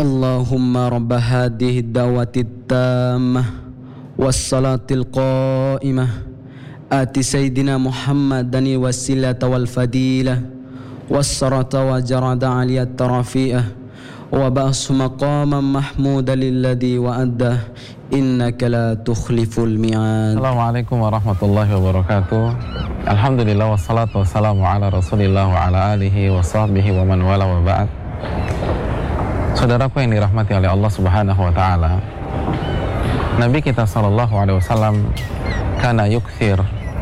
Allahumma rabb hadhihi ad-da'wati at-tammah was-salatil qa'imah ati sayyidina Muhammadan wasilata wal fadilah was-sarata wa jarada 'aliyat tarafi'ah wa ba'su maqaman mahmudan lilladhi wa'addah innaka la tukhliful mi'ad. Assalamualaikum warahmatullahi wabarakatuh. Alhamdulillah wassalatu wassalamu ala Rasulillah wa ala alihi wa sahbihi wa man wala wa ba'd. Saudaraku yang dirahmati oleh Allah Subhanahu wa taala, Nabi kita sallallahu alaihi wasallam kana yukthir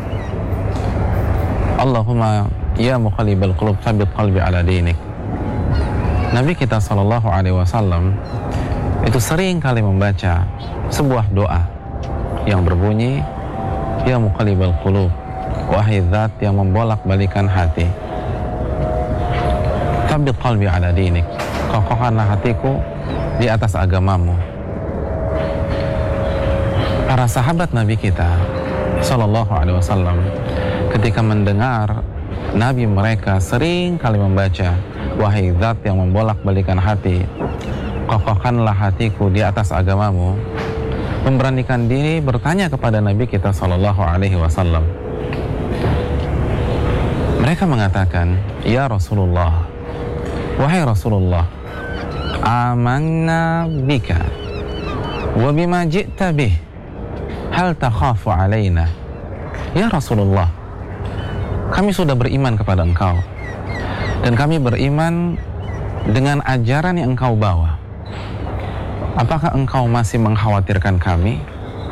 Allahumma ya muqallibal qulub tsabbit qalbi ala dinik. Nabi kita sallallahu alaihi wasallam itu sering kali membaca sebuah doa yang berbunyi ya muqallibal qulub, wahai zat yang membolak-balikan hati, tsabbit qalbi ala dinik, kokohkanlah hatiku di atas agamamu. Para sahabat Nabi kita sallallahu alaihi wasallam ketika mendengar Nabi mereka sering kali membaca wahai zat yang membolak-balikan hati, kokohkanlah hatiku di atas agamamu, memberanikan diri bertanya kepada Nabi kita sallallahu alaihi wasallam. Mereka mengatakan, ya Rasulullah, wahai Rasulullah, amanna bika wa bima ji'ta bih, hal takhafu alaina. Ya Rasulullah, kami sudah beriman kepada engkau dan kami beriman dengan ajaran yang engkau bawa. Apakah engkau masih mengkhawatirkan kami?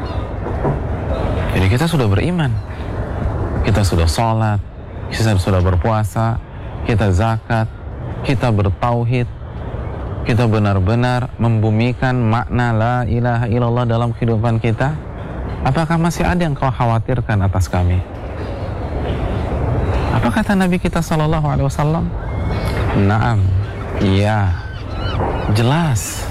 Jadi kita sudah beriman, kita sudah sholat, kita sudah berpuasa, kita zakat, kita bertauhid, kita benar-benar membumikan makna la ilaha illallah dalam kehidupan kita. Apakah masih ada yang kau khawatirkan atas kami? Apa kata Nabi kita sallallahu alaihi wasallam? Naam, iya, jelas.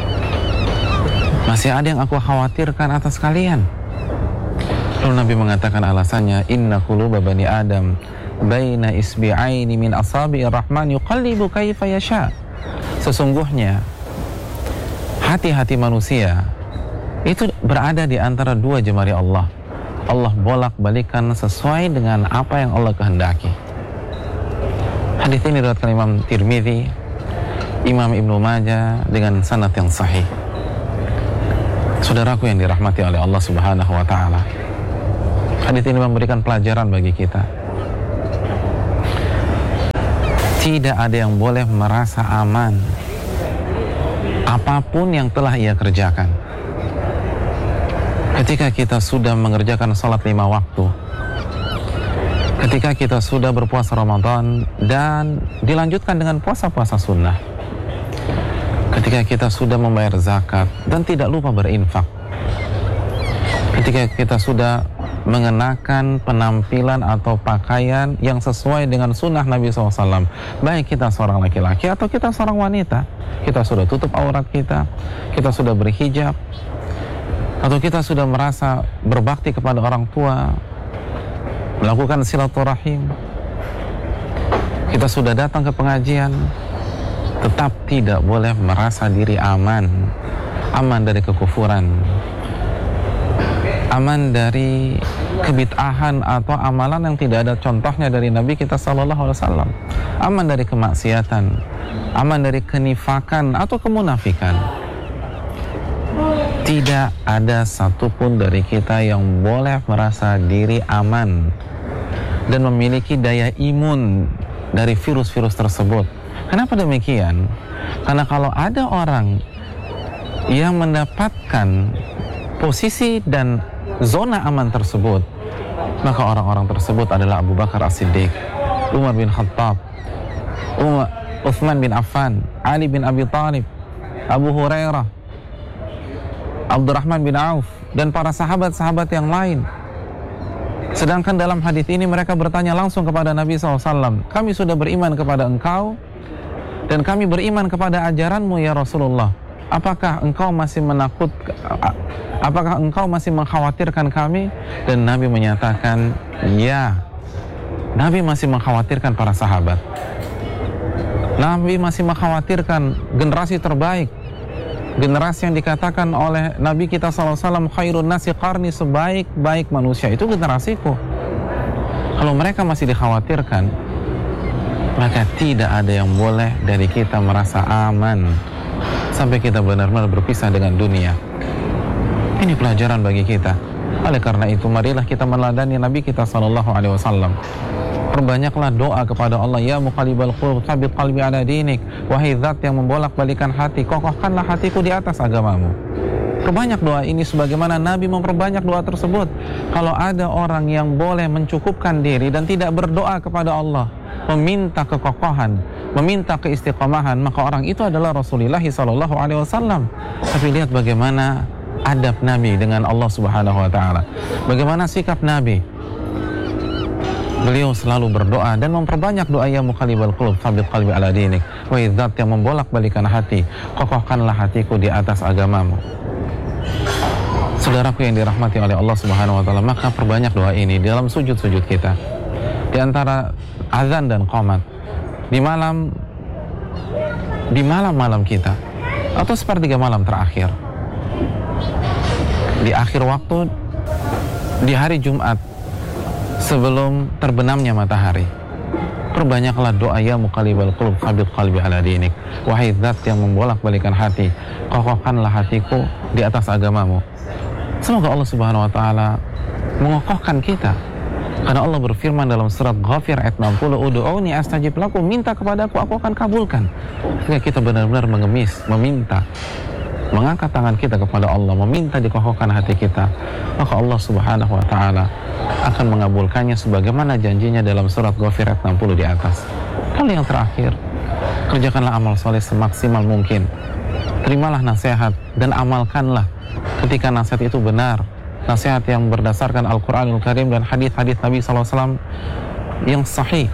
Masih ada yang aku khawatirkan atas kalian. Lalu Nabi mengatakan alasannya, inna quluba bani Adam baina isbi'aini min asabi'ir rahman yuqallibu kaifa yasha. Sesungguhnya hati-hati manusia itu berada di antara dua jemari Allah. Allah bolak-balikan sesuai dengan apa yang Allah kehendaki. Hadis ini diriwayatkan Imam Tirmidzi, Imam Ibnu Majah dengan sanad yang sahih. Saudaraku yang dirahmati oleh Allah Subhanahu wa taala, hadis ini memberikan pelajaran bagi kita. Tidak ada yang boleh merasa aman apapun yang telah ia kerjakan. Ketika kita sudah mengerjakan salat 5 waktu, ketika kita sudah berpuasa Ramadan dan dilanjutkan dengan puasa-puasa sunnah, ketika kita sudah membayar zakat dan tidak lupa berinfak, ketika kita sudah mengenakan penampilan atau pakaian yang sesuai dengan sunnah Nabi SAW, baik kita seorang laki-laki atau kita seorang wanita, kita sudah tutup aurat kita sudah berhijab, atau kita sudah merasa berbakti kepada orang tua, melakukan silaturahim, kita sudah datang ke pengajian, tetap tidak boleh merasa diri aman dari kekufuran, aman dari kebid'ahan atau amalan yang tidak ada contohnya dari Nabi kita sallallahu alaihi wasallam, aman dari kemaksiatan, aman dari kenifakan atau kemunafikan. Tidak ada satupun dari kita yang boleh merasa diri aman dan memiliki daya imun dari virus-virus tersebut. Kenapa demikian? Karena kalau ada orang yang mendapatkan posisi dan zona aman tersebut, maka orang-orang tersebut adalah Abu Bakar As-Siddiq, Umar bin Khattab, Uthman bin Affan, Ali bin Abi Thalib, Abu Hurairah, Abdurrahman bin Auf, dan para sahabat-sahabat yang lain. Sedangkan dalam hadis ini mereka bertanya langsung kepada Nabi SAW, kami sudah beriman kepada engkau dan kami beriman kepada ajaranmu ya Rasulullah. Apakah engkau masih apakah engkau masih mengkhawatirkan kami? Dan Nabi menyatakan, ya. Nabi masih mengkhawatirkan para sahabat. Nabi masih mengkhawatirkan generasi terbaik, Generasi yang dikatakan oleh Nabi kita SAW, khairun nasi qarni, sebaik-baik manusia itu generasiku. Kalau mereka masih dikhawatirkan, maka tidak ada yang boleh dari kita merasa aman sampai kita benar-benar berpisah dengan dunia. Ini pelajaran bagi kita. Oleh karena itu, marilah kita meneladani Nabi kita SAW. Perbanyaklah doa kepada Allah, ya muqallibal qulub tsabbit qalbi ala dinik. Wahai zat yang membolak-balikan hati, kokohkanlah hatiku di atas agamamu. Perbanyak doa ini sebagaimana Nabi memperbanyak doa tersebut. Kalau ada orang yang boleh mencukupkan diri dan tidak berdoa kepada Allah, meminta kekokohan, meminta keistiqomahan, maka orang itu adalah Rasulullah SAW. Tapi lihat bagaimana adab Nabi dengan Allah Subhanahu wa taala. Bagaimana sikap Nabi? Beliau selalu berdoa dan memperbanyak doa, ya muqallibal qulub tsabbit qalbi ala dinik. Wahai zat yang membolak-balikan hati, kokohkanlah hatiku di atas agamamu. Saudaraku yang dirahmati oleh Allah Subhanahu wa taala, maka perbanyak doa ini di dalam sujud-sujud kita. Di antara azan dan qomat, di malam-malam kita, atau sepertiga malam terakhir, di akhir waktu, di hari Jumat sebelum terbenamnya matahari, perbanyaklah doa, ya muqallibal qulub tsabbit qalbi ala dinik. Wahai zat yang membolak-balikan hati, kokohkanlah hatiku di atas agamamu. Semoga Allah Subhanahu wa taala mengokohkan kita. Karena Allah berfirman dalam surat Ghafir ayat 60, ud'uni astajib lakum, minta kepadaku, aku akan kabulkan. Ketika kita benar-benar mengemis, meminta, mengangkat tangan kita kepada Allah, meminta dikokohkan hati kita, maka Allah Subhanahu wa taala akan mengabulkannya sebagaimana janjinya dalam surat Ghafir ayat 60 di atas. Lalu yang terakhir, kerjakanlah amal soleh semaksimal mungkin. Terimalah nasihat dan amalkanlah ketika nasihat itu benar, nasihat yang berdasarkan Al-Quranul Karim dan hadis-hadis Nabi SAW yang sahih.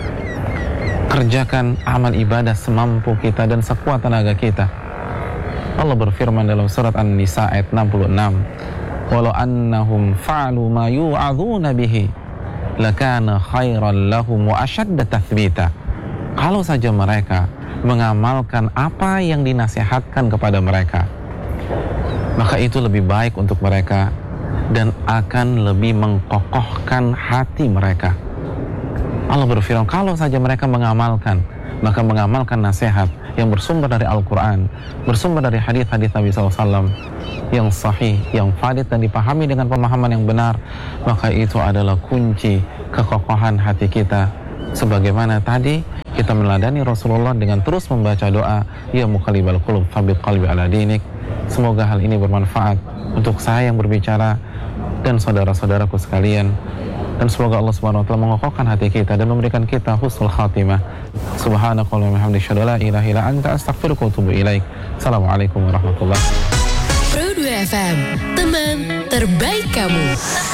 Kerjakan amal ibadah semampu kita dan sekuat tenaga kita. Allah berfirman dalam surat An-Nisa ayat 66, walau annahum fa'alu ma yu'adzuna bihi lakana khairan lahum wa ashadda tathbita. Kalau saja mereka mengamalkan apa yang dinasihatkan kepada mereka, maka itu lebih baik untuk mereka dan akan lebih mengkokohkan hati mereka. Allah berfirman, kalau saja mereka mengamalkan, maka mengamalkan nasihat yang bersumber dari Al-Quran, bersumber dari hadis-hadis Nabi SAW yang sahih, yang valid dan dipahami dengan pemahaman yang benar, maka itu adalah kunci kekokohan hati kita. Sebagaimana tadi kita meneladani Rasulullah dengan terus membaca doa, ya muqallibal qulub tsabbit qalbi ala dinik. Semoga hal ini bermanfaat untuk saya yang berbicara dan saudara-saudaraku sekalian, dan semoga Allah Subhanahu wa taala mengokohkan hati kita dan memberikan kita husnul khatimah. Subhanakallahumma wa bihamdika asyhadu an la ilaha illa anta astaghfiruka wa atubu ilaik. Assalamualaikum warahmatullahi wabarakatuh. Pro 2 FM, teman terbaik kamu.